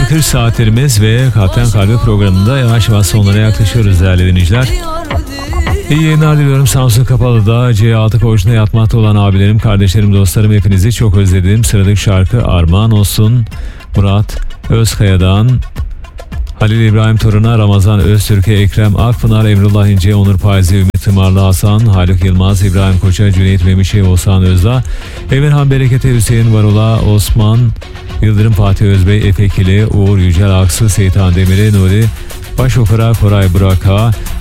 kırk saatlerimiz ve Kalpten Kalbe programında yavaş yavaş sonlara yaklaşıyoruz değerli dinleyiciler. İyi yayınlar diliyorum. Samsun Kapalı'da C6 koğuşunda yatmakta olan abilerim, kardeşlerim, dostlarım, hepinizi çok özledim. Sıradaki şarkı armağan olsun Murat Özkaya'dan Halil İbrahim Torun'a, Ramazan Öztürk'e, Ekrem Akpınar, Emrullah İnce, Onur Paizi, Ümit Tımarlı Hasan, Haluk Yılmaz, İbrahim Koç'a, Cüneyt Memişe, Oğuzhan Özdağ, Emirhan Berekete, Hüseyin Varol'a, Osman Yıldırım, Fatih Özbey, Efe Kili, Uğur Yücel Aksı, Seyitan Demir'e, Nuri Başokur'a, Koray Burak'a,